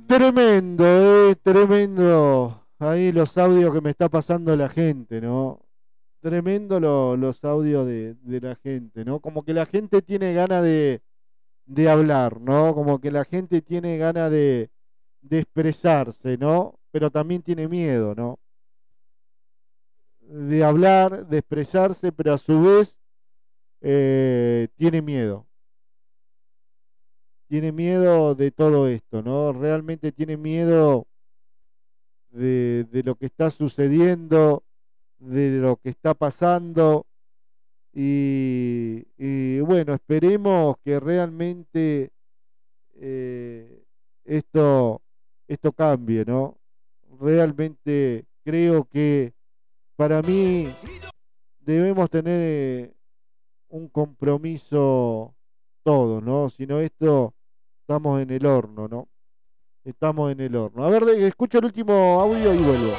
Tremendo. Ahí los audios que me está pasando la gente, ¿no? Tremendo los audios de la gente, ¿no? Como que la gente tiene ganas de hablar, ¿no? Como que la gente tiene ganas de expresarse, ¿no? Pero también tiene miedo, ¿no? De hablar, de expresarse, pero a su vez tiene miedo. Tiene miedo de todo esto, ¿no? Realmente tiene miedo de lo que está sucediendo, de lo que está pasando. Y bueno, esperemos que realmente eh, esto, esto cambie, ¿no? Realmente creo que para mí debemos tener un compromiso todos, ¿no? Si no esto, estamos en el horno, ¿no? Estamos en el horno. A ver, escucho el último audio y vuelvo.